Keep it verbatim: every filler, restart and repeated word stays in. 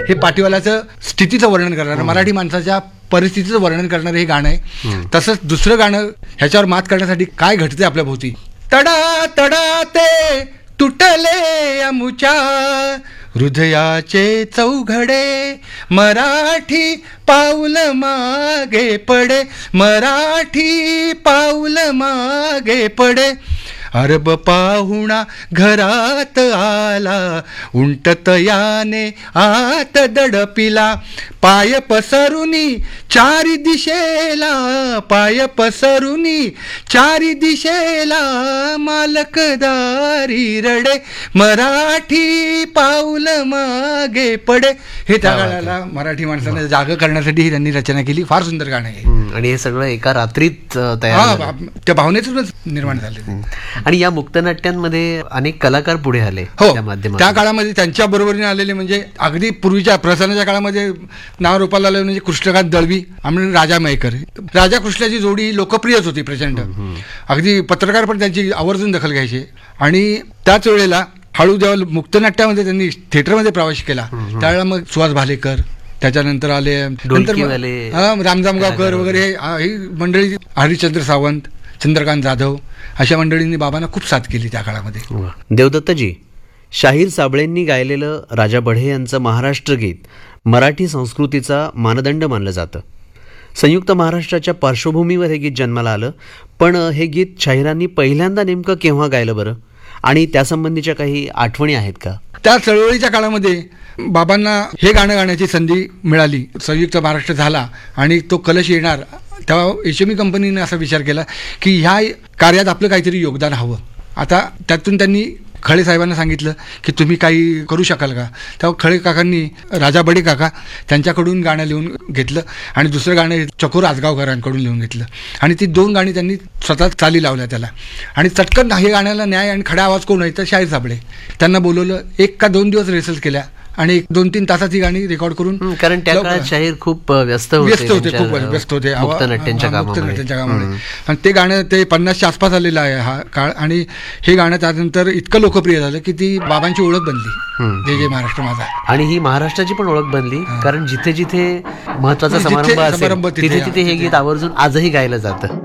हे पाटीवाल्याचं स्थितीचं वर्णन करणारं, मराठी माणसाच्या परिस्थितीचं वर्णन करणारं हे गाणं आहे. तसंच दुसरं गाणं ह्याच्यावर मात करण्यासाठी काय घडते आपल्या भोवती. तडा तडा ते तुटले अमुच्या हृदयाचे चौघडे, मराठी पाऊल मागे पडे, मराठी पाऊल मागे पडे. अरब पाहुणा घरात आला, उंटत याने आत दडपिला, पाय पसरुनी चारी दिशेला, पाय पसरुनी चारी दिशेला, मालकदारी रडे, मराठी पाऊल मागे पडे. हे त्या गाण्याला मराठी माणसाने जाग करण्यासाठी त्यांनी रचना केली. फार सुंदर गाणं आहे आणि हे सगळं एका रात्रीत तयार, त्या भावनेतूनच निर्माण झाले. आणि या मुक्तनाट्यांमध्ये अनेक कलाकार पुढे आले. हो, त्या काळामध्ये त्यांच्या बरोबरीने आलेले म्हणजे अगदी पूर्वीच्या प्रसन्नाच्या काळामध्ये नाव रूपाला आले म्हणजे कृष्णकांत दळवी आणि राजा मयेकर. राजा कृष्णाची जोडी लोकप्रियच होती प्रचंड. अगदी पत्रकार पण त्यांची आवर्जून दखल घ्यायचे. आणि त्याच वेळेला हळू जेव्हा मुक्तनाट्यामध्ये त्यांनी थिएटरमध्ये प्रवेश केला त्यावेळेला मग सुहास भालेकर, त्याच्यानंतर आले नंतर रामजामगावकर वगैरे ही मंडळी, हरिश्चंद्र सावंत, चंद्रकांत जाधव अशा मंडळींनी बाबांना खूप साथ केली त्या काळामध्ये. देवदत्तजी, शाहीर साबळेंनी गायलेलं राजा बढे यांचं महाराष्ट्र गीत मराठी संस्कृतीचा मानदंड मानलं जातं. संयुक्त महाराष्ट्राच्या पार्श्वभूमीवर हे गीत जन्माला आलं, पण हे गीत शाहिरांनी पहिल्यांदा नेमकं केव्हा गायलं बरं, आणि त्यासंबंधीच्या काही आठवणी आहेत का? त्या चळवळीच्या काळामध्ये बाबांना हे गाणं गाण्याची संधी मिळाली. संयुक्त महाराष्ट्र झाला आणि तो कलश येणार, तेव्हा एच एम ई कंपनीने असा विचार केला की ह्या कार्यात आपलं काहीतरी योगदान हवं. आता त्यातून त्यांनी खळे साहेबांना सांगितलं की तुम्ही काही करू शकाल का. तेव्हा खळे काकांनी राजा बडे काका त्यांच्याकडून गाणं लिहून घेतलं आणि दुसरं गाणं चकोर आजगावकरांकडून लिहून घेतलं आणि ती दोन गाणी त्यांनी स्वतः चाली लावल्या त्याला. आणि चटकन हे गाण्याला न्याय आणि खडा आवाज कोण आहे तर शाहीर साबळे. त्यांना बोलवलं, एक का दोन दिवस रिहर्सल केल्या आणि दोन तीन तासात ही गाणी रेकॉर्ड करून, कारण त्या काळात शाहीर खूप व्यस्त व्यस्त होते खूप व्यस्त होते मुक्तनाट्यांच्या कामामध्ये. आणि ते गाणं ते पन्नासच्या आसपास आलेलं आहे हा काळ. आणि हे गाणं त्यानंतर इतकं लोकप्रिय झालं की ती बाबांची ओळख बनली, जे जे महाराष्ट्र माझा. आणि ही महाराष्ट्राची पण ओळख बनली, कारण जिथे जिथे महत्वाचा समारंभ असेल तिथे तिथे हे गीत आवर्जून आजही गायलं जातं.